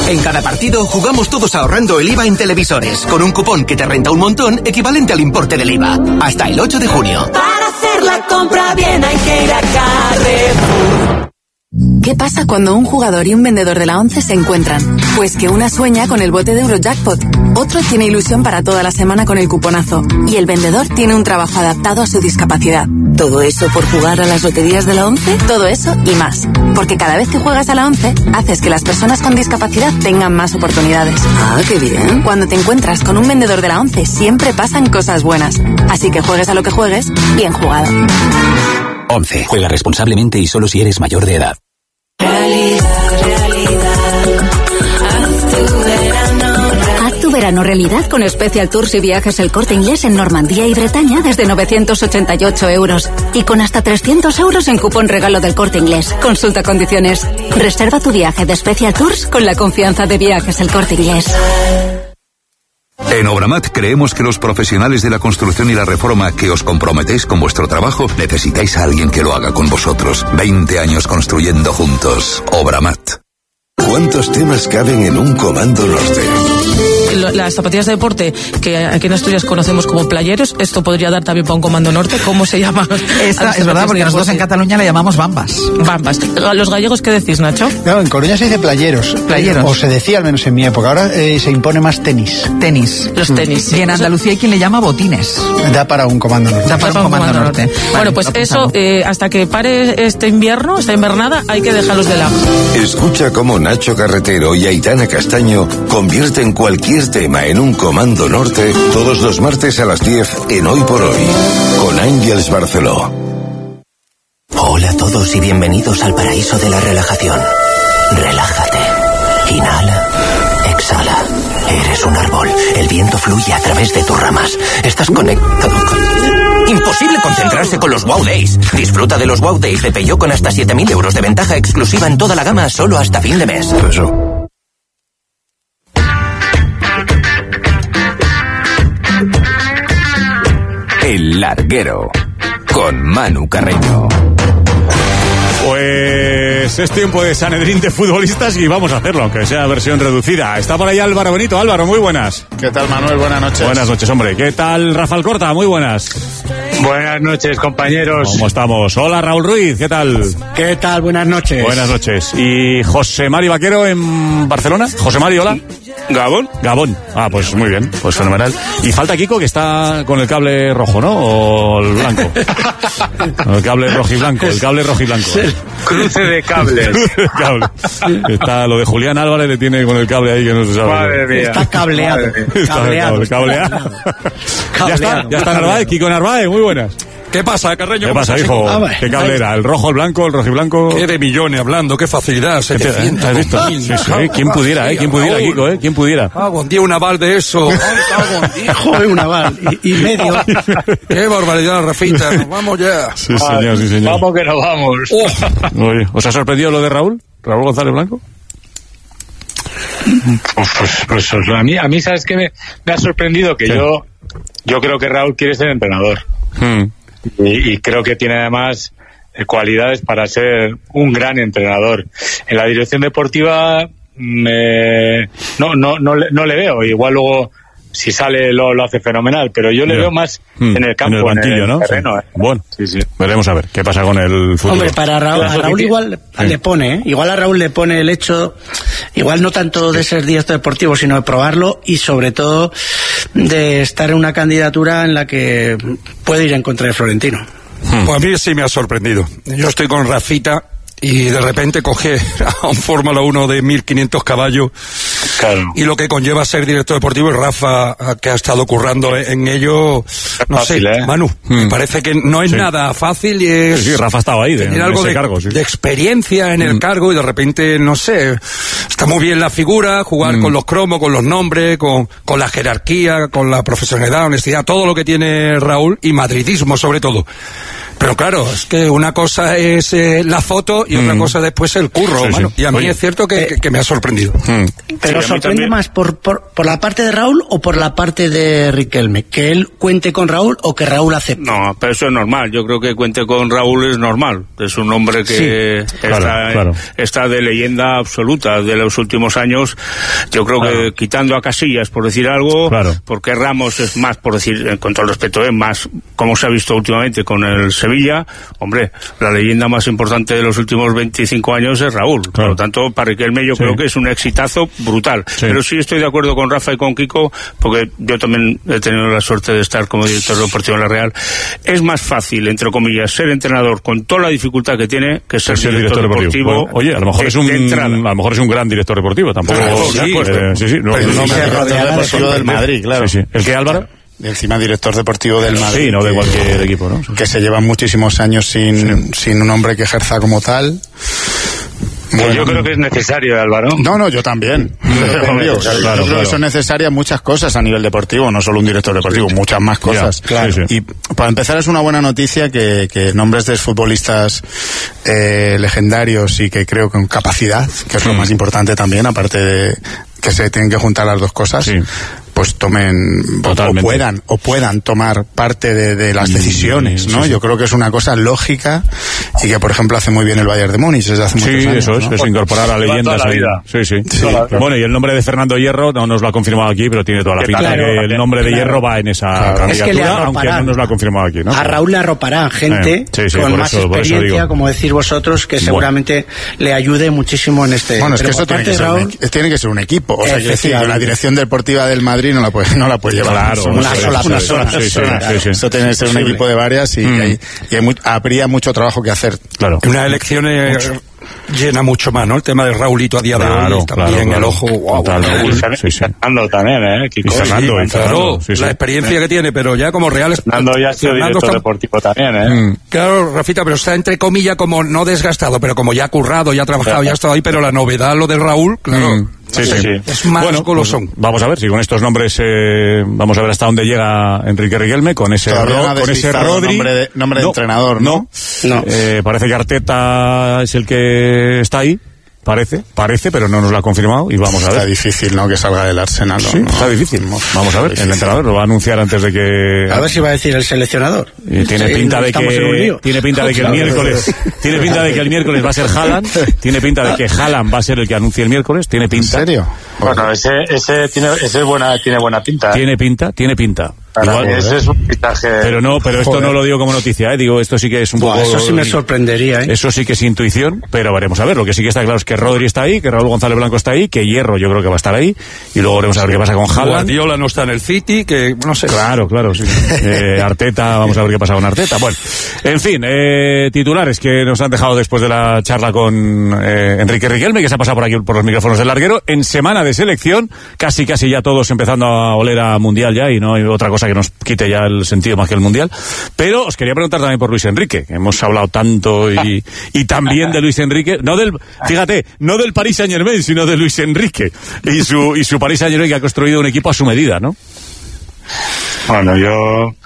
En cada partido jugamos todos ahorrando el IVA en televisores, con un cupón que te renta un montón equivalente al importe del IVA. Hasta el 8 de junio. Para hacer la compra bien hay que ir a Carrefour. ¿Qué pasa cuando un jugador y un vendedor de la 11 se encuentran? Pues que una sueña con el bote de Eurojackpot, otro tiene ilusión para toda la semana con el cuponazo y el vendedor tiene un trabajo adaptado a su discapacidad. ¿Todo eso por jugar a las loterías de la 11? Todo eso y más. Porque cada vez que juegas a la 11, haces que las personas con discapacidad tengan más oportunidades. ¡Ah, qué bien! Cuando te encuentras con un vendedor de la 11, siempre pasan cosas buenas. Así que juegues a lo que juegues, bien jugado. 11. Juega responsablemente y solo si eres mayor de edad. Haz tu verano realidad con Special Tours y Viajes El Corte Inglés en Normandía y Bretaña desde 988 euros. Y con hasta 300 euros en cupón regalo del Corte Inglés. Consulta condiciones. Reserva tu viaje de Special Tours con la confianza de Viajes El Corte Inglés. En Obramat creemos que los profesionales de la construcción y la reforma que os comprometéis con vuestro trabajo necesitáis a alguien que lo haga con vosotros. 20 años construyendo juntos. Obramat. ¿Cuántos temas caben en un Comando Norte? Las zapatillas de deporte que aquí en Asturias conocemos como playeros, esto podría dar también para un Comando Norte. ¿Cómo se llama? Esta es verdad, porque nosotros en Cataluña le llamamos bambas. Bambas. ¿Los gallegos qué decís, Nacho? Claro, en Coruña se dice playeros. Playeros. O se decía, al menos en mi época. Ahora se impone más tenis. Tenis. Los tenis. Y en Andalucía hay quien le llama botines. Da para un Comando Norte. Da para un Comando Norte. Vale, bueno, pues eso, hasta que pare este invierno, esta invernada, hay que dejarlos de lado. Escucha cómo Nacho Carretero y Aitana Castaño convierten cualquier tema en un Comando Norte todos los martes a las 10 en Hoy por Hoy, con Ángels Barceló. Hola a todos y bienvenidos al paraíso de la relajación. Relájate. Inhala. Exhala. Eres un árbol. El viento fluye a través de tus ramas. Estás conectado con... Imposible concentrarse con los Wow Days. Disfruta de los Wow Days de Peugeot con hasta 7.000 euros de ventaja exclusiva en toda la gama solo hasta fin de mes. El Larguero, con Manu Carreño. Pues es tiempo de Sanedrín de futbolistas y vamos a hacerlo, aunque sea versión reducida. Está por ahí Álvaro Benito. Álvaro, muy buenas. ¿Qué tal, Manuel? Buenas noches. Buenas noches, hombre. ¿Qué tal, Rafael Corta? Muy buenas. Buenas noches, compañeros. ¿Cómo estamos? Hola, Raúl Ruiz. ¿Qué tal? ¿Qué tal? Buenas noches. Buenas noches. ¿Y José Mari Vaquero en Barcelona? José Mari, hola. Gabón. Ah, pues muy bien, pues fenomenal. Y falta Kiko, que está con el cable rojo, ¿no? O el blanco. El cable rojiblanco, Sí. Cruce de cables. Está lo de Julián Álvarez, le tiene con el cable ahí que no se sabe. Madre mía. Está cableado. Cableado. Ya está Narváez, Kiko Narváez, muy buenas. ¿Qué pasa, Carreño? ¿Qué pasa, hijo? ¿Qué cable era? ¿El rojo, el blanco, el rojiblanco? Qué de millones hablando, qué facilidad, 700. ¿Has visto? Sí. ¿Quién pudiera, ¿Quién pudiera, Kiko, ¿Quién pudiera? Un día un aval de eso. Joder, un aval. Y medio. Qué barbaridad, Rafita. Nos vamos ya. Sí, señor. Vamos que nos vamos. Oye, ¿os ha sorprendido lo de Raúl? ¿Raúl González Blanco? Pues a mí ¿sabes qué me ha sorprendido? Que yo creo que Raúl quiere ser entrenador. Y creo que tiene además cualidades para ser un gran entrenador. En la dirección deportiva no le veo. Igual luego si sale lo hace fenomenal, pero yo le veo más en el campo, en el banquillo, en el terreno. Bueno, sí. Veremos a ver qué pasa con el futuro. Hombre, para Raúl igual le pone, igual a Raúl le pone el hecho, igual no tanto de ser director deportivo, sino de probarlo y sobre todo de estar en una candidatura en la que puede ir en contra de Florentino. Pues a mí sí me ha sorprendido. Yo estoy con Rafita y de repente coge a un Fórmula 1 de 1.500 caballos. Claro. Y lo que conlleva ser director deportivo, y Rafa, que ha estado currando en ello, no fácil, sé, Manu, me parece que no es nada fácil y es... Sí, Rafa estaba ahí, tener algo de cargo, de experiencia en el cargo y de repente, no sé, está muy bien la figura, jugar con los cromos, con los nombres, con la jerarquía, con la profesionalidad, honestidad, todo lo que tiene Raúl y madridismo sobre todo. Pero claro, es que una cosa es la foto y otra cosa después el curro, mano. Y a mí es cierto que me ha sorprendido. Pero sorprende más por la parte de Raúl o por la parte de Riquelme, que él cuente con Raúl o que Raúl acepte. No, pero eso es normal. Yo creo que cuente con Raúl es normal. Es un hombre que está de leyenda absoluta de los últimos años. Yo creo que quitando a Casillas, por decir algo, porque Ramos es más, por decir, con todo el respeto, es más, como se ha visto últimamente con el Sevilla, hombre, la leyenda más importante de los últimos 25 años es Raúl. Por lo tanto, para Riquelme yo creo que es un exitazo brutal. Pero sí estoy de acuerdo con Rafa y con Kiko, porque yo también he tenido la suerte de estar como director deportivo en la Real. Es más fácil, entre comillas, ser entrenador con toda la dificultad que tiene que ser director deportivo. Bueno, oye, a lo mejor es un gran director deportivo, tampoco. Deportivo del Madrid, claro. ¿El qué, Álvaro? Encima director deportivo del Madrid. Sí, no de cualquier equipo, ¿no? Que se llevan muchísimos años sin un hombre que ejerza como tal. Bueno, yo creo que es necesario, Álvaro. No, yo también. Yo creo que son necesarias muchas cosas a nivel deportivo, no solo un director deportivo, muchas más cosas. Y para empezar es una buena noticia que nombres de futbolistas legendarios y que creo con capacidad, que es lo más importante también, aparte de que se tienen que juntar las dos cosas, pues tomen o puedan tomar parte de las decisiones, ¿no? Yo creo que es una cosa lógica y que, por ejemplo, hace muy bien el Bayern de Múnich desde hace muchos años. Eso es incorporar a leyendas ahí. Bueno, y el nombre de Fernando Hierro no nos lo ha confirmado aquí, pero tiene toda la pinta de que el nombre de Hierro va en esa candidatura, aunque no nos lo ha confirmado aquí, ¿no? A Raúl le arroparán gente con más experiencia, como decir vosotros, que seguramente le ayude muchísimo en este. Bueno, es que eso tiene que ser un equipo. O sea, quiero decir, la dirección deportiva del Madrid no la puede llevar una sola persona. Eso tiene que ser un equipo de varias y habría mucho trabajo que hacer. Claro. Una elección llena mucho más, ¿no? El tema de Raulito a día de hoy también el ojo. Fernando también, Kiko. Fernando, la experiencia que tiene, pero ya como Real. Fernando ya ha sido director deportivo también, Claro, Rafita, pero está entre comillas como no desgastado, pero como ya ha currado, ya ha trabajado, ya ha estado ahí, pero la novedad, lo de Raúl, claro. Es más golosón. Pues vamos a ver si con estos nombres vamos a ver hasta dónde llega Enrique Riquelme con ese Rodri. Nombre de entrenador, ¿no? Parece que Arteta es el que está ahí. Parece, pero no nos lo ha confirmado y vamos a ver. Está difícil, ¿no? Que salga del Arsenal. Sí, ¿no? Está difícil. Vamos a ver, el entrenador lo va a anunciar antes de que... A ver si va a decir el seleccionador. Tiene pinta de que el miércoles va a ser Haaland. Tiene pinta de que Haaland va a ser el que anuncie el miércoles. Tiene pinta. ¿En serio? Bueno, ese tiene buena pinta. Tiene pinta. Igual, ese es un fichaje. Pero esto no lo digo como noticia, digo, esto sí que es un poco. Eso sí me sorprendería, Eso sí que es intuición, pero veremos a ver. Lo que sí que está claro es que Rodri está ahí, que Raúl González Blanco está ahí, que Hierro yo creo que va a estar ahí, y luego veremos a ver qué pasa con Haaland. Guardiola no está en el City, que no sé. Claro, sí. Arteta, vamos a ver qué pasa con Arteta. Bueno, en fin, titulares que nos han dejado después de la charla con Enrique Riquelme, que se ha pasado por aquí por los micrófonos del larguero, en semana de selección, casi ya todos empezando a oler a mundial ya, y no hay otra cosa que nos quite ya el sentido más que el mundial. Pero os quería preguntar también por Luis Enrique, que hemos hablado tanto y también de Luis Enrique, no del Paris Saint-Germain, sino de Luis Enrique y su Paris Saint-Germain, que ha construido un equipo a su medida, ¿no? Bueno, yo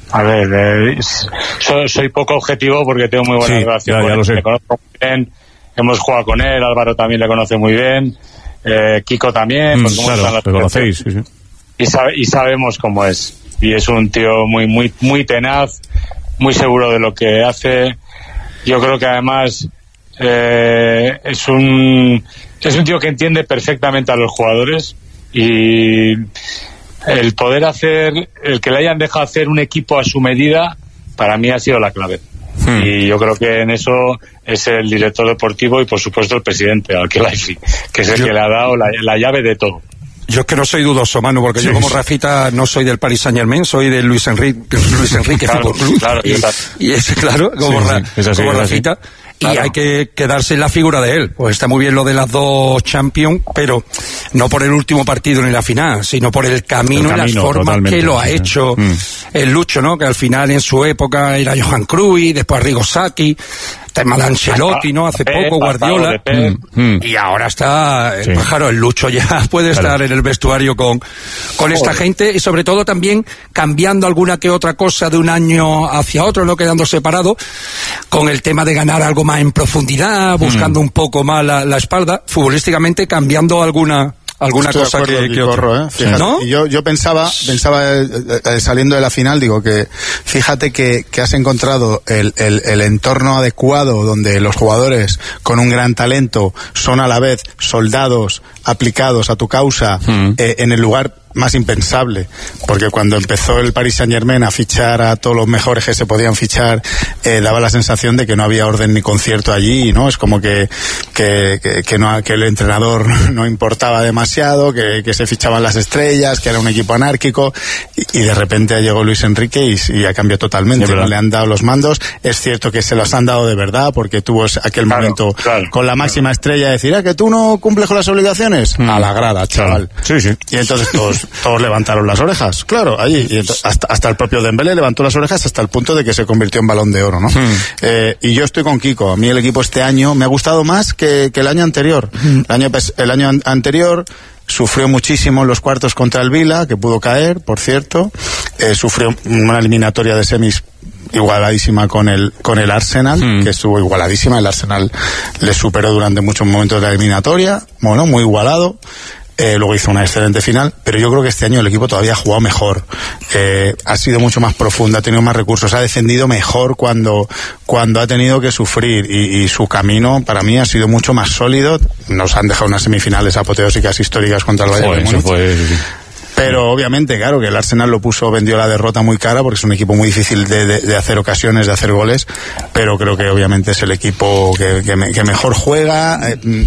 soy poco objetivo porque tengo muy buena relación con él. Le conozco muy bien, hemos jugado con él, Álvaro también le conoce muy bien, Kiko también, claro, te conocéis, sí. Y sabemos cómo es. Y es un tío muy tenaz, muy seguro de lo que hace. Yo creo que además es un tío que entiende perfectamente a los jugadores, y el que le hayan dejado hacer un equipo a su medida, para mí ha sido la clave. Y yo creo que en eso es el director deportivo y por supuesto el presidente, Al-Khelaifi, que es el que le ha dado la llave de todo. Yo es que no soy dudoso, Manu, porque yo como Rafita no soy del Paris Saint-Germain, soy del Luis Enrique Fútbol Club. Claro, y es claro, como Rafita. Y hay que quedarse en la figura de él. Pues está muy bien lo de las dos Champions, pero no por el último partido ni la final, sino por el camino y las formas que lo ha hecho el Lucho, ¿no? Que al final en su época era Johan Cruyff, después Arrigo Sacchi. tema de Ancelotti, ¿no? Hace poco, Guardiola. Y ahora está el pájaro, el Lucho ya puede estar en el vestuario con esta gente, y sobre todo también cambiando alguna que otra cosa de un año hacia otro, no quedando separado, con el tema de ganar algo más en profundidad, buscando un poco más la espalda, futbolísticamente cambiando alguna cosa que corro, fíjate, ¿no? Yo pensaba saliendo de la final, digo que fíjate que has encontrado el entorno adecuado donde los jugadores con un gran talento son a la vez soldados aplicados a tu causa, en el lugar más impensable, porque cuando empezó el Paris Saint-Germain a fichar a todos los mejores que se podían fichar, daba la sensación de que no había orden ni concierto allí, ¿no? Es como que el entrenador no importaba demasiado, que se fichaban las estrellas, que era un equipo anárquico, y de repente llegó Luis Enrique y ha cambiado totalmente. Le han dado los mandos. Es cierto que se los han dado de verdad, porque tuvo aquel momento con la máxima estrella de decir, que tú no cumples con las obligaciones, a la grada, chaval. Sí. Y entonces todos levantaron las orejas, claro, allí. Y hasta el propio Dembélé levantó las orejas hasta el punto de que se convirtió en Balón de Oro, ¿no? Y yo estoy con Kiko. A mí el equipo este año me ha gustado más que el año anterior. El año anterior sufrió muchísimo en los cuartos contra el Vila, que pudo caer, por cierto. Sufrió una eliminatoria de semis igualadísima con el Arsenal, que estuvo igualadísima. El Arsenal le superó durante muchos momentos de la eliminatoria. Bueno, muy igualado. Luego hizo una excelente final, pero yo creo que este año el equipo todavía ha jugado mejor, ha sido mucho más profundo, ha tenido más recursos, ha defendido mejor cuando ha tenido que sufrir, y su camino para mí ha sido mucho más sólido. Nos han dejado unas semifinales apoteósicas históricas contra el Bayern de Múnich. Pero obviamente, claro, que el Arsenal vendió la derrota muy cara, porque es un equipo muy difícil de hacer ocasiones, de hacer goles, pero creo que obviamente es el equipo que mejor juega,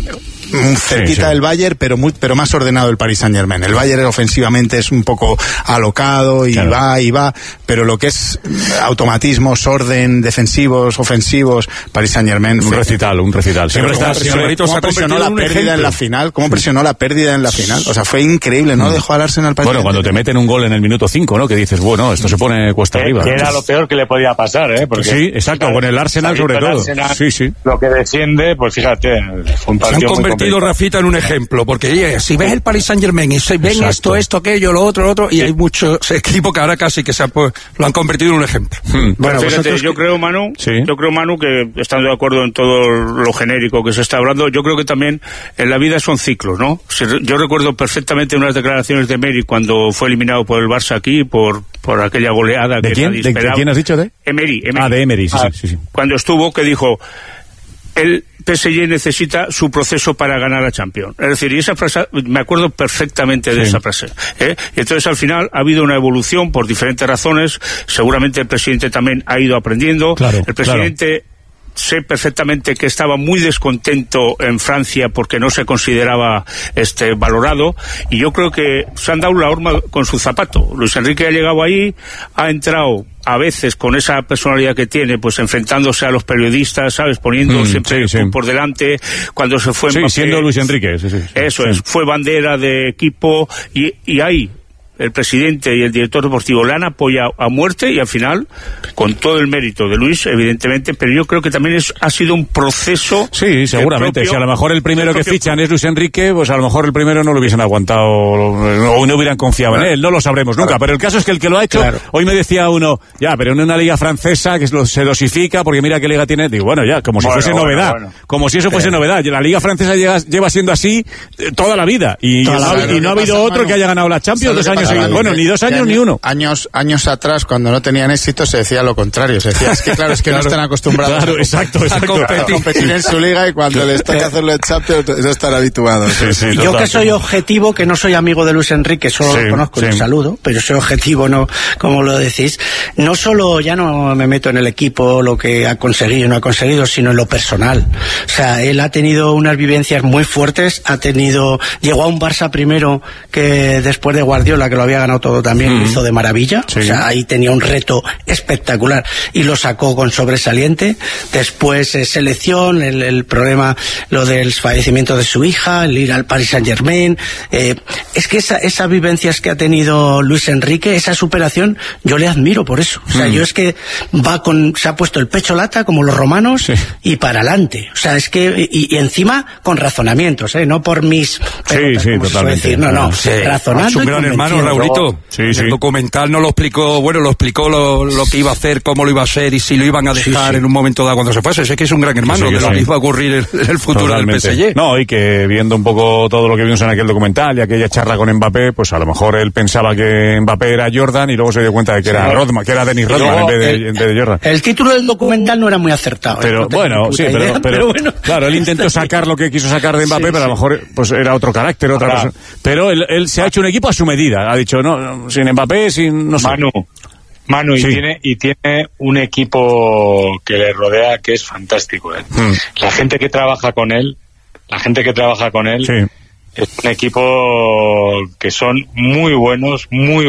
cerquita del Bayern, pero más ordenado el Paris Saint-Germain. El Bayern ofensivamente es un poco alocado y va, pero lo que es automatismos, orden, defensivos, ofensivos, Paris Saint-Germain un recital. Siempre ¿Cómo presionó la pérdida en la final? ¿Cómo presionó la pérdida en la final? O sea, fue increíble, ¿no? Dejó al Arsenal para cuando te meten un gol en el minuto 5, ¿no? Que dices, bueno, esto se pone cuesta arriba. Que era lo peor que le podía pasar, Porque, sí, exacto, con el Arsenal sobre todo. Arsenal, lo que desciende, pues fíjate, fue un partido muy complicado. Rafita en un ejemplo, porque si ves el Paris Saint-Germain y si ven esto, aquello, lo otro, y hay muchos equipos que ahora casi que lo han convertido en un ejemplo. Bueno, fíjate, yo creo, Manu, que estando de acuerdo en todo lo genérico que se está hablando, yo creo que también en la vida son ciclos, ¿no? Yo recuerdo perfectamente unas declaraciones de Emery cuando fue eliminado por el Barça aquí, por aquella goleada que nadie esperaba. ¿De quién has dicho? Emery. De Emery, sí. Cuando estuvo, que dijo, el PSG necesita su proceso para ganar a Champions. Es decir, y esa frase, me acuerdo perfectamente de esa frase. Y entonces al final ha habido una evolución por diferentes razones. Seguramente el presidente también ha ido aprendiendo. El presidente sé perfectamente que estaba muy descontento en Francia porque no se consideraba valorado, y yo creo que se han dado la horma con su zapato. Luis Enrique ha llegado ahí, ha entrado a veces con esa personalidad que tiene, pues enfrentándose a los periodistas, ¿sabes? Poniendo siempre por delante. Cuando se fue Mbappé, siendo Luis Enrique. Eso es, fue bandera de equipo, y ahí el presidente y el director deportivo le han apoyado a muerte, y al final, con todo el mérito de Luis, evidentemente, pero yo creo que también ha sido un proceso. Sí, seguramente. Si a lo mejor el primero que fichan es Luis Enrique, pues a lo mejor el primero no lo hubiesen aguantado o no hubieran confiado en él, no lo sabremos nunca. Pero el caso es que el que lo ha hecho, hoy me decía uno, pero en una liga francesa que se dosifica, porque mira qué liga tiene, digo, como si fuese novedad, como si eso fuese novedad. La liga francesa lleva siendo así toda la vida, y no ha habido otro que haya ganado la Champions 2 años. Bueno, ni 2 años ni uno. Años atrás, cuando no tenían éxito, se decía lo contrario. Se decía, es que no están acostumbrados a competir en su liga, y cuando les toca hacerlo en Champions, no están habituados. Yo que soy objetivo, que no soy amigo de Luis Enrique, solo lo conozco y le saludo, pero soy objetivo, no como lo decís. No solo ya no me meto en el equipo, lo que ha conseguido y no ha conseguido, sino en lo personal. O sea, él ha tenido unas vivencias muy fuertes, llegó a un Barça primero que después de Guardiola, que lo lo había ganado todo también, lo hizo de maravilla. Sí. O sea, ahí tenía un reto espectacular y lo sacó con sobresaliente. Después selección, el problema, lo del fallecimiento de su hija, el ir al Paris Saint-Germain. Es que esas vivencias que ha tenido Luis Enrique, esa superación, yo le admiro por eso. O sea, yo es que se ha puesto el pecho lata como los romanos y para adelante. O sea, es que, y encima con razonamientos, no por mis... totalmente. Razonando. Es un gran hermano, Raulito. El documental no lo explicó, lo explicó lo que iba a hacer, cómo lo iba a hacer y si lo iban a dejar en un momento dado cuando se fuese. Sé que es un gran hermano de lo que iba a ocurrir en el futuro del PSG. No, y que viendo un poco todo lo que vimos en aquel documental y aquella charla con Mbappé, pues a lo mejor él pensaba que Mbappé era Jordan y luego se dio cuenta de que era Rodman, que era Dennis Rodman en vez de Jordan. El título del documental no era muy acertado. Pero bueno, pero bueno. Claro, él intentó sacar lo que quiso sacar de Mbappé, pero a lo mejor pues era otro carácter, otra persona. Pero él se ha hecho un equipo a su medida. Ha dicho, no, sin Mbappé, no sé. Manu, y tiene un equipo que le rodea que es fantástico. La gente que trabaja con él es un equipo que son muy buenos.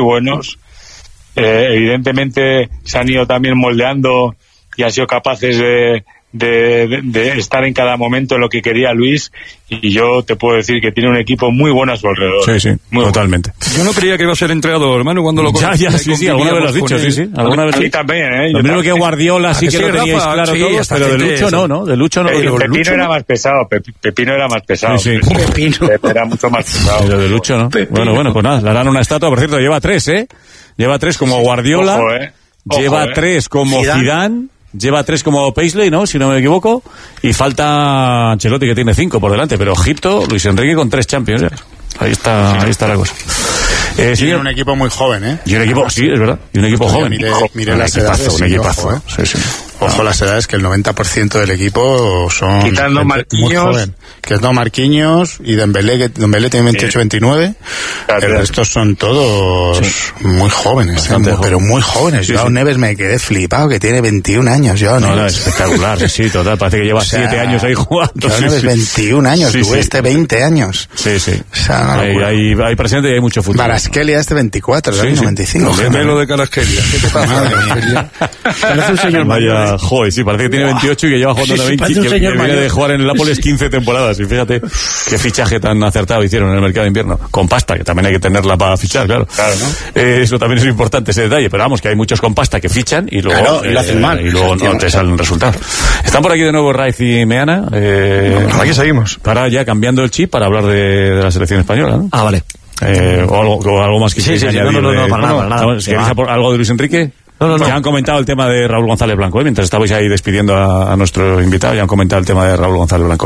Evidentemente se han ido también moldeando y han sido capaces de estar en cada momento en lo que quería Luis, y yo te puedo decir que tiene un equipo muy bueno a su alrededor. Sí, muy totalmente. Bueno. Yo no creía que iba a ser entrenador, hermano, cuando lo conocí. Sí, alguna vez lo has dicho, sí. Alguna vez también, Lo mismo que Guardiola sí que lo teníais claro todos, pero de Lucho no. De Lucho no. Pepino era más pesado, Pepino era más pesado. Sí. Pepino era mucho más pesado. Pero de Lucho no. Bueno, pues nada, le harán una estatua, por cierto, lleva 3, Lleva 3 como Guardiola, lleva 3 como Zidane. Lleva 3 como Paisley, ¿no? Si no me equivoco. Y falta Ancelotti, que tiene 5 por delante. Pero ojito, Luis Enrique con 3 Champions. Ahí está la cosa. Tiene un equipo muy joven, Y un equipo, sí, es verdad. Y un equipo joven. Mire las edades. Un equipazo. Sí. Ojo las edades, que el 90% del equipo son quitando muy joven. Que no Marquinhos y Dembélé tiene 28-29. El resto son todos muy jóvenes, pero muy jóvenes. Joao Neves me quedé flipado, que tiene 21 años. Joao Neves. Espectacular, sí, total. Parece que lleva 7 años ahí jugando. Joao Neves 21 años, tú 20 años. Sí. O sea, hay presente y hay mucho futuro. Kvaratskhelia 25, 95. Gemelo de Kvaratskhelia. ¿Qué te pasa? Parece un señor mayor. Joder, sí, parece que tiene 28 y que lleva jugando también, que viene de jugar en el Nápoles 15 temporadas. Y fíjate qué fichaje tan acertado hicieron en el mercado de invierno. Con pasta, que también hay que tenerla para fichar, claro. ¿No? Eso también es importante, ese detalle. Pero vamos, que hay muchos con pasta que fichan y luego, lo hacen mal. Y luego no te salen resultados. Están por aquí de nuevo Raiz y Meana. Aquí seguimos. Para ya cambiando el chip para hablar de la selección española, ¿no? Vale. O algo más que añadir. No, para nada. ¿Queréis algo de Luis Enrique? No. Ya han comentado el tema de Raúl González Blanco, mientras estabais ahí despidiendo a nuestro invitado, ya han comentado el tema de Raúl González Blanco.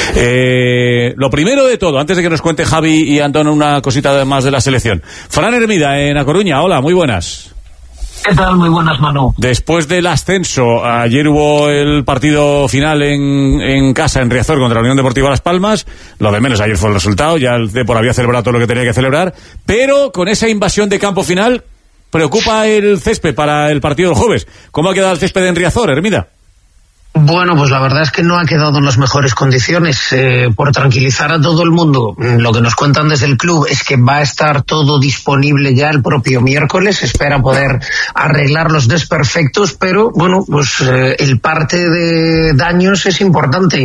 Lo primero de todo, antes de que nos cuente Javi y Antón una cosita más de la selección. Fran Hermida, en A Coruña, hola, muy buenas. ¿Qué tal? Muy buenas, Manu. Después del ascenso, ayer hubo el partido final en casa, en Riazor, contra la Unión Deportiva Las Palmas. Lo de menos ayer fue el resultado, ya el Depor había celebrado todo lo que tenía que celebrar, pero con esa invasión de campo final, preocupa el césped para el partido del jueves. ¿Cómo ha quedado el césped en Riazor, Hermida? Bueno, pues la verdad es que no ha quedado en las mejores condiciones. Por tranquilizar a todo el mundo, lo que nos cuentan desde el club es que va a estar todo disponible ya el propio miércoles. Espera poder arreglar los desperfectos, pero bueno, pues el parte de daños es importante.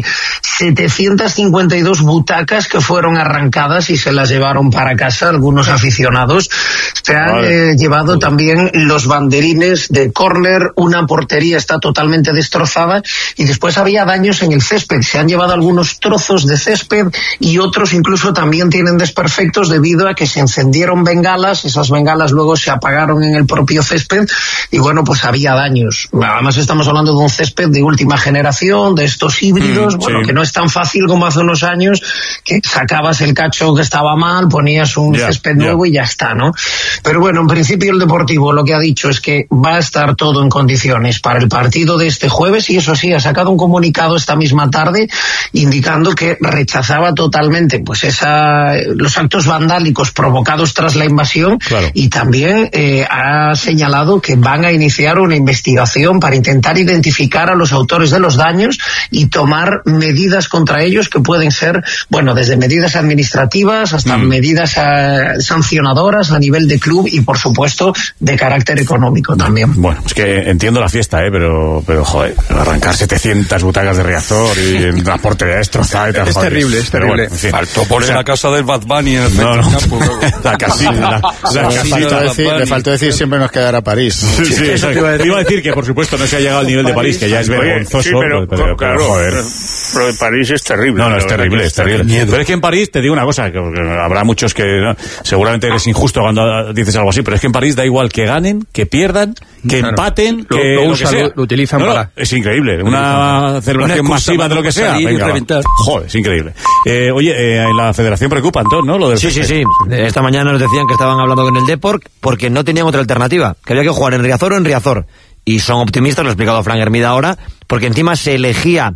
752 butacas que fueron arrancadas y se las llevaron para casa algunos aficionados. Se han llevado también los banderines de córner, una portería está totalmente destrozada. Y después había daños en el césped. Se han llevado algunos trozos de césped y otros incluso también tienen desperfectos debido a que se encendieron bengalas. Esas bengalas luego se apagaron en el propio césped y bueno, pues había daños. Además estamos hablando de un césped de última generación, de estos híbridos, que no es tan fácil como hace unos años, que sacabas el cacho que estaba mal, ponías un césped nuevo y ya está, ¿no? Pero bueno, en principio el Deportivo lo que ha dicho es que va a estar todo en condiciones para el partido de este jueves y eso sí, sí, ha sacado un comunicado esta misma tarde indicando que rechazaba totalmente pues los actos vandálicos provocados tras la invasión, y también ha señalado que van a iniciar una investigación para intentar identificar a los autores de los daños y tomar medidas contra ellos que pueden ser, bueno, desde medidas administrativas hasta medidas sancionadoras a nivel de club y, por supuesto, de carácter económico también. Bueno, es que entiendo la fiesta, pero joder, arrancar 700 butacas de Riazor y el transporte de destrozado y tal. Es terrible, es terrible. Bueno, en fin. Faltó poner la casa del Bad Bunny en el centro del campo. La casita. Le faltó decir siempre nos quedará París. Sí, iba a decir que, por supuesto, no se ha llegado al nivel de París, que ya es vergonzoso. Sí, pero claro, joder. Lo de París es terrible. No, es terrible, es terrible. Pero es que en París, te digo una cosa, que habrá muchos que seguramente eres injusto cuando dices algo así, pero es que en París da igual que ganen, que pierdan, que empaten, que lo usan, lo utilizan para... Es increíble. Una celebración masiva de lo que sea. Venga, joder, es increíble. Oye, en la federación preocupa, entonces, ¿no? Lo del Sí. Esta mañana nos decían que estaban hablando con el Depor porque no tenían otra alternativa, que había que jugar en Riazor o en Riazor. Y son optimistas, lo ha explicado Frank Hermida ahora, porque encima se elegía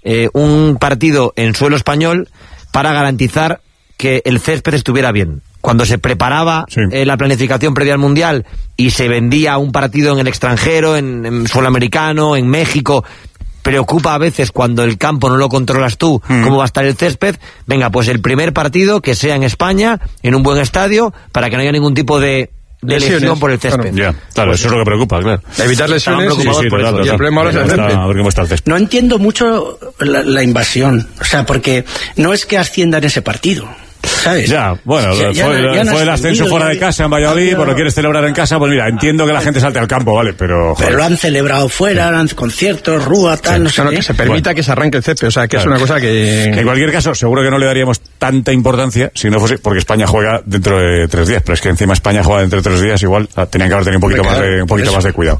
un partido en suelo español para garantizar que el césped estuviera bien. Cuando se preparaba la planificación previa al Mundial y se vendía un partido en el extranjero, en suelo americano, en México, preocupa a veces cuando el campo no lo controlas tú, cómo va a estar el césped. Venga, pues el primer partido que sea en España, en un buen estadio, para que no haya ningún tipo de lesión por el césped. Claro, eso es lo que preocupa, claro. Evitar lesiones y el problema ahora es el césped. A ver cómo está el césped. No entiendo mucho la invasión, o sea, porque no es que ascienda en ese partido, ¿sabes? Ya, bueno, fue el ascenso fuera de casa en Valladolid, pero lo quieres celebrar en casa, pues mira, entiendo que la gente salte al campo, ¿vale? Pero lo han celebrado fuera, han conciertos, rúa, tal, no sé qué. Que se permita que se arranque el césped, o sea, que es una cosa que... En cualquier caso, seguro que no le daríamos tanta importancia si no fuese porque España juega dentro de 3 días, pero es que encima España juega dentro de 3 días, igual tenían que haber tenido un poquito más de cuidado.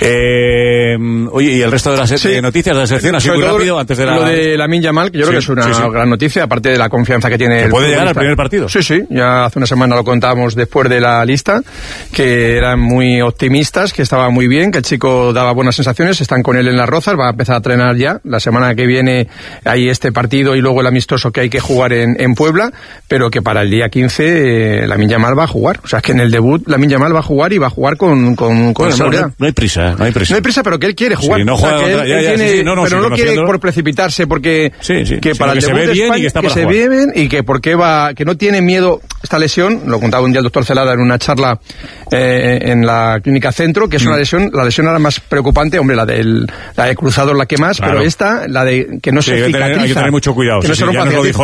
Oye, ¿y el resto de las noticias de la selección? Así muy rápido, antes de lo de Lamine Yamal, que yo creo que es una gran noticia, aparte de la confianza que tiene... ¿Puede llegar al primer partido? Sí, ya hace una semana lo contábamos después de la lista, que eran muy optimistas, que estaba muy bien, que el chico daba buenas sensaciones, están con él en Las Rozas, va a empezar a entrenar ya, la semana que viene hay este partido y luego el amistoso que hay que jugar en Puebla, pero que para el día 15 Lamine Yamal va a jugar, o sea, es que en el debut Lamine Yamal va a jugar y va a jugar con no hay prisa. No hay prisa, pero que él quiere jugar. Sí, no juega, pero no lo quiere por precipitarse, porque que para el debut se ve bien y que está para jugar. Se ve bien y que porque que no tiene miedo esta lesión, lo contaba un día el doctor Celada en una charla en la clínica Centro, que es una lesión, la lesión ahora más preocupante, hombre, la de cruzado es la que más, pero esta, la de que no se cicatriza. Hay que tener mucho cuidado. Que no se rompa,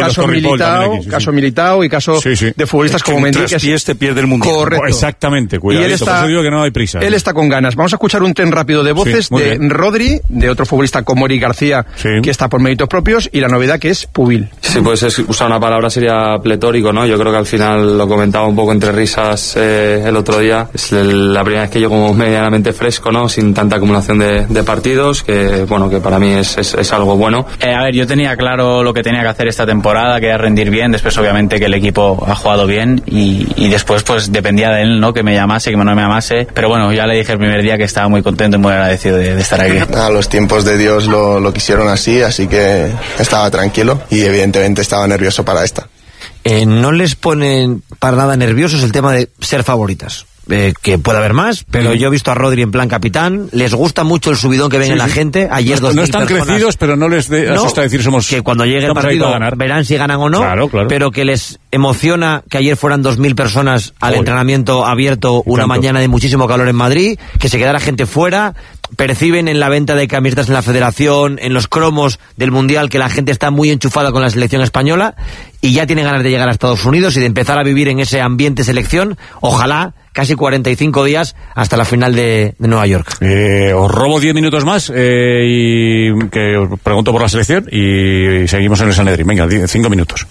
caso Militao y caso de futbolistas como Mendy, que este pierde el mundial. Correcto. Exactamente, cuidado. Y él está, por eso digo que no hay prisa. Él está con ganas. Vamos a escuchar un tren rápido de voces de Rodri, de otro futbolista como Eric García, que está por méritos propios, y la novedad que es Pubil. Sí, pues usar una palabra sería pletórico, ¿no? Yo creo que al final lo comentaba un poco entre risas el otro día. Es la primera vez que llego como medianamente fresco, ¿no? Sin tanta acumulación de partidos, que bueno, que para mí es algo bueno. A ver, yo tenía claro lo que tenía que hacer esta temporada, que era rendir bien. Después, obviamente, que el equipo ha jugado bien y después, pues dependía de él, ¿no? Que me llamase, que no me llamase. Pero bueno, ya le dije el primer día que estaba muy contento y muy agradecido de estar aquí. A los tiempos de Dios lo quisieron así que estaba tranquilo y evidentemente estaba nervioso para esta. No les ponen para nada nerviosos el tema de ser favoritas. Que puede haber más, pero yo he visto a Rodri en plan capitán, les gusta mucho el subidón que ven en la gente. Ayer no están crecidos, pero no les asusta decir somos... Que cuando llegue el partido verán si ganan o no, claro. Pero que les emociona que ayer fueran 2.000 personas al entrenamiento abierto una mañana de muchísimo calor en Madrid, que se quedara gente fuera, perciben en la venta de camisetas en la federación, en los cromos del Mundial, que la gente está muy enchufada con la selección española y ya tiene ganas de llegar a Estados Unidos y de empezar a vivir en ese ambiente selección. Ojalá casi 45 días hasta la final de Nueva York. Os robo 10 minutos más y que os pregunto por la selección y seguimos en el Sanedrín. Venga, 5 minutos.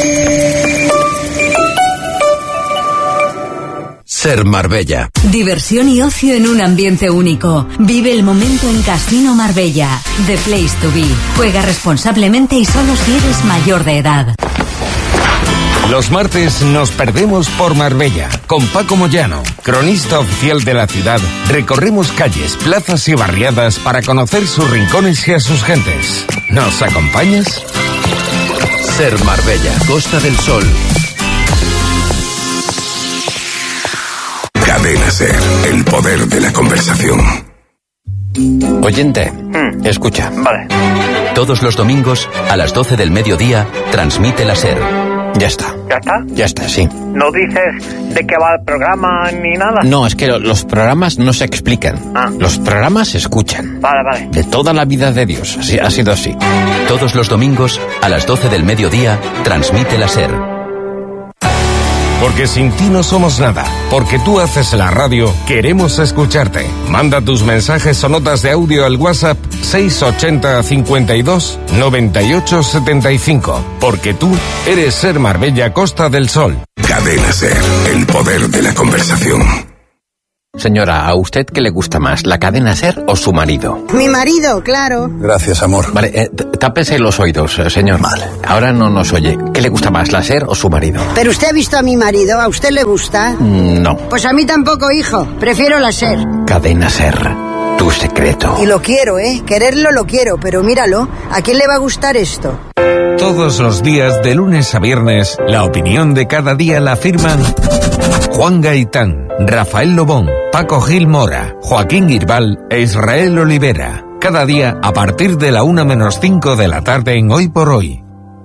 Ser Marbella. Diversión y ocio en un ambiente único. Vive el momento en Casino Marbella. The Place to Be. Juega responsablemente y solo si eres mayor de edad. Los martes nos perdemos por Marbella. Con Paco Moyano, cronista oficial de la ciudad, recorremos calles, plazas y barriadas para conocer sus rincones y a sus gentes. ¿Nos acompañas? Ser Marbella, Costa del Sol. Cadena Ser, el poder de la conversación. Oyente, escucha. Vale. Todos los domingos, a las 12 del mediodía, transmite la SER. Ya está. ¿Ya está? Ya está, sí. ¿No dices de qué va el programa ni nada? No, es que los programas no se explican. Los programas se escuchan. Vale. De toda la vida de Dios. Así, ha sido así. Todos los domingos, a las 12 del mediodía, transmite la SER. Porque sin ti no somos nada. Porque tú haces la radio, queremos escucharte. Manda tus mensajes o notas de audio al WhatsApp 680 52 98 75. Porque tú eres Ser Marbella, Costa del Sol. Cadena Ser, el poder de la conversación. Señora, ¿a usted qué le gusta más, la cadena SER o su marido? Mi marido, claro. Gracias, amor. Vale, tápese los oídos, señor. Vale. Ahora no nos oye. ¿Qué le gusta más, la SER o su marido? ¿Pero usted ha visto a mi marido? ¿A usted le gusta? No. Pues a mí tampoco, hijo. Prefiero la SER. Cadena SER, tu secreto. Y lo quiero, quererlo lo quiero, pero míralo, ¿a quién le va a gustar esto? Todos los días, de lunes a viernes, la opinión de cada día la firman Juan Gaitán, Rafael Lobón, Paco Gil Mora, Joaquín Girbal e Israel Olivera. Cada día a partir de la 1:05 de la tarde en Hoy por Hoy.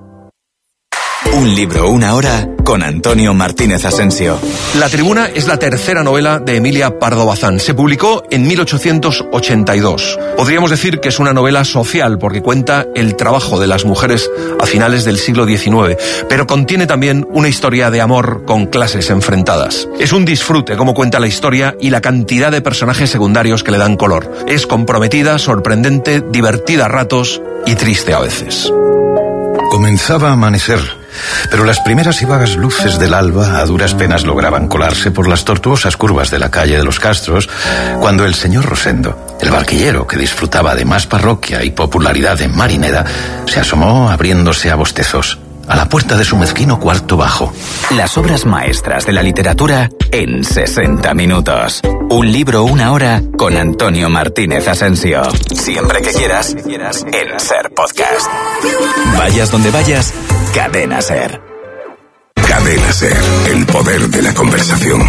Un libro, una hora, con Antonio Martínez Asensio. La Tribuna es la tercera novela de Emilia Pardo Bazán. Se publicó en 1882. Podríamos decir que es una novela social porque cuenta el trabajo de las mujeres a finales del siglo XIX, pero contiene también una historia de amor con clases enfrentadas. Es un disfrute cómo cuenta la historia y la cantidad de personajes secundarios que le dan color. Es comprometida, sorprendente, divertida a ratos y triste a veces. Comenzaba a amanecer, pero las primeras y vagas luces del alba a duras penas lograban colarse por las tortuosas curvas de la calle de los Castros, cuando el señor Rosendo, el barquillero que disfrutaba de más parroquia y popularidad en Marineda, se asomó abriéndose a bostezos a la puerta de su mezquino cuarto bajo. Las obras maestras de la literatura en 60 minutos. Un libro, una hora, con Antonio Martínez Asensio. Siempre que quieras, en SER Podcast. Vayas donde vayas, Cadena SER. Cadena Ser, el poder de la conversación.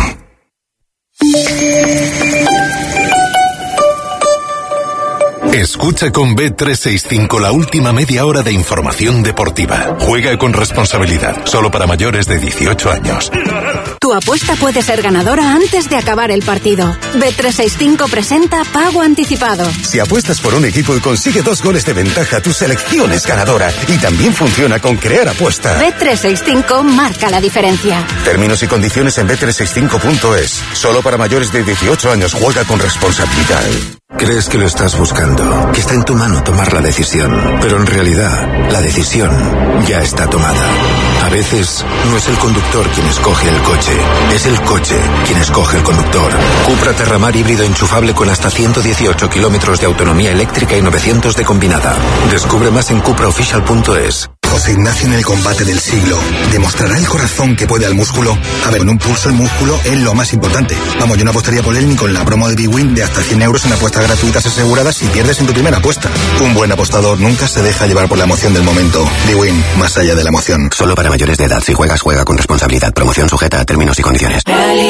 Escucha con Bet365 la última media hora de información deportiva. Juega con responsabilidad, solo para mayores de 18 años. Tu apuesta puede ser ganadora antes de acabar el partido. Bet365 presenta Pago Anticipado. Si apuestas por un equipo y consigue 2 goles de ventaja, tu selección es ganadora. Y también funciona con Crear Apuesta. Bet365 marca la diferencia. Términos y condiciones en bet365.es. Solo para mayores de 18 años. Juega con responsabilidad. Crees que lo estás buscando, que está en tu mano tomar la decisión, pero en realidad la decisión ya está tomada. A veces no es el conductor quien escoge el coche, es el coche quien escoge el conductor. Cupra Terramar híbrido enchufable con hasta 118 kilómetros de autonomía eléctrica y 900 de combinada. Descubre más en cupraofficial.es. José Ignacio en el combate del siglo. ¿Demostrará el corazón que puede al músculo? A ver, con un pulso el músculo es lo más importante. Vamos, yo no apostaría por él ni con la promo de BWin de hasta 100 euros en apuestas gratuitas aseguradas si pierdes en tu primera apuesta. Un buen apostador nunca se deja llevar por la emoción del momento. BWin, más allá de la emoción. Solo para mayores de edad. Si juegas, juega con responsabilidad. Promoción sujeta a términos y condiciones.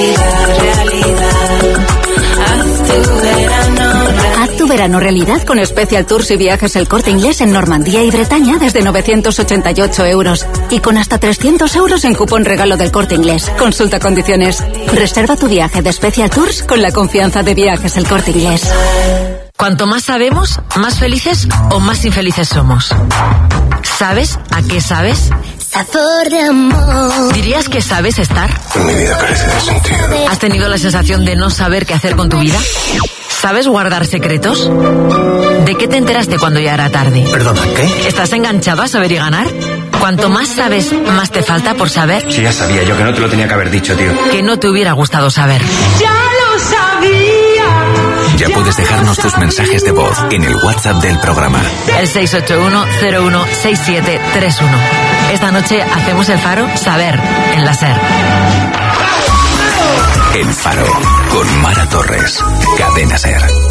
Haz tu verano realidad con Special Tours y Viajes El Corte Inglés en Normandía y Bretaña desde 988 euros. Y con hasta 300 euros en cupón regalo del Corte Inglés. Consulta condiciones. Reserva tu viaje de Special Tours con la confianza de Viajes El Corte Inglés. Cuanto más sabemos, más felices o más infelices somos. ¿Sabes a qué sabes? Sabor de amor. ¿Dirías que sabes estar? Mi vida carece de sentido. ¿Has tenido la sensación de no saber qué hacer con tu vida? ¿Sabes guardar secretos? ¿De qué te enteraste cuando ya era tarde? ¿Perdona, qué? ¿Estás enganchado a saber y ganar? Cuanto más sabes, más te falta por saber. Sí, ya sabía yo que no te lo tenía que haber dicho, tío. Que no te hubiera gustado saber. Ya lo sabía. Ya puedes dejarnos tus mensajes de voz en el WhatsApp del programa. El 681-016731. Esta noche hacemos el Faro Saber en la SER. El Faro con Mara Torres. Cadena SER.